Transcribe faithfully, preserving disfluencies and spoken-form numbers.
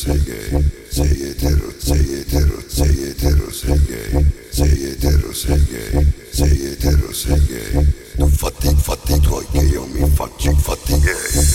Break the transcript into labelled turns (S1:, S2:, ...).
S1: sei gay, sei etero, sei etero, sei etero, sei gay, sei etero, sei gay, sei etero, sei gay. Tu fatti i fatti tuoi che io mi faccio i fatti gay.